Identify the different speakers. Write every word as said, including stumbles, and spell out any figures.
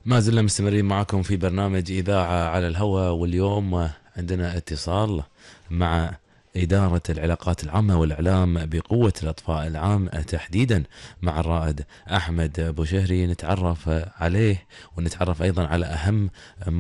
Speaker 1: ما زلنا مستمرين معكم في برنامج إذاعة على الهواء، واليوم عندنا اتصال مع إدارة العلاقات العامة والإعلام بقوة الأطفاء العام تحديدا مع الرائد أحمد بوشهري، نتعرف عليه ونتعرف أيضا على أهم